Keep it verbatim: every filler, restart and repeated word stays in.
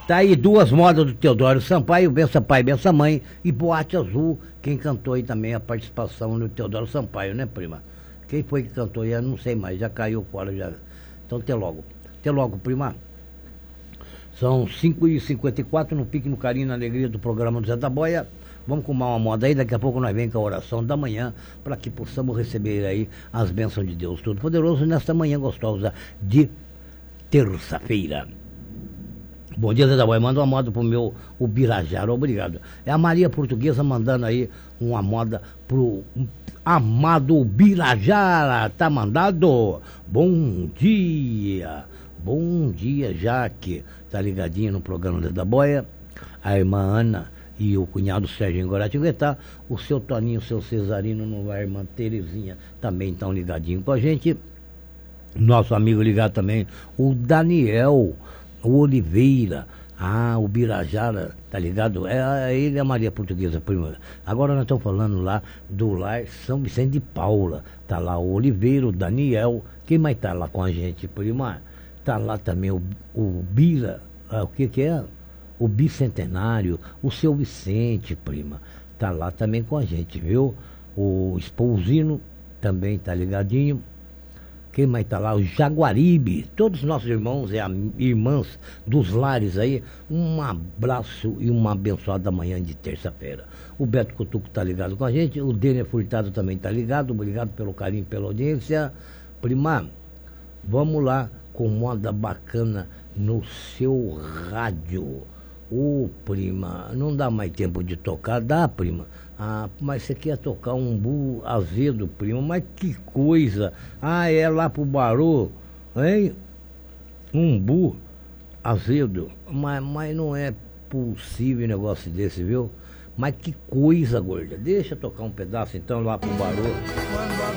Tá aí duas modas do Teodoro Sampaio, Bença Pai, Bença Mãe e Boate Azul, quem cantou aí também a participação do Teodoro Sampaio, né, prima? Quem foi que cantou aí? Eu não sei mais, já caiu fora já. Então até logo. Até logo, prima. São cinco e cinquenta e quatro no Pique, no Carinho, na Alegria do programa do Zé da Boia. Vamos com uma moda aí, daqui a pouco nós vem com a oração da manhã, para que possamos receber aí as bênçãos de Deus Todo-Poderoso nesta manhã gostosa de terça-feira. Bom dia, Zé da Boia. Manda uma moda pro meu Ubirajara, obrigado. É a Maria Portuguesa mandando aí uma moda pro amado Ubirajara. Tá mandado? Bom dia. Bom dia, Jaque. Tá ligadinho no programa Zé da Boia. A irmã Ana e o cunhado Sérgio em Guaratinguetá. O seu Toninho, o seu Cesarino, a irmã Terezinha também estão ligadinho com a gente. Nosso amigo ligado também, o Daniel o Oliveira, ah, o Birajara, tá ligado? É, ele é a Maria Portuguesa, prima. Agora nós estamos falando lá do lar São Vicente de Paula. Tá lá o Oliveira, o Daniel. Quem mais tá lá com a gente, prima? Tá lá também o, o Bira, ah, o que que é? O Bicentenário, o seu Vicente, prima. Tá lá também com a gente, viu? O Espousino também tá ligadinho. Quem mais tá lá? O Jaguaribe, todos os nossos irmãos e irmãs dos lares aí, um abraço e uma abençoada manhã de terça-feira. O Beto Cutuco tá ligado com a gente, o Dênia Furtado também tá ligado, obrigado pelo carinho, pela audiência. Prima, vamos lá com moda bacana no seu rádio. Ô, oh, prima, não dá mais tempo de tocar, dá, prima? Ah, mas você quer tocar um bu azedo, prima? Mas que coisa! Ah, é lá pro Barô, hein? Um bu azedo. Mas, mas não é possível um negócio desse, viu? Mas que coisa, gorda. Deixa eu tocar um pedaço então lá pro Barô.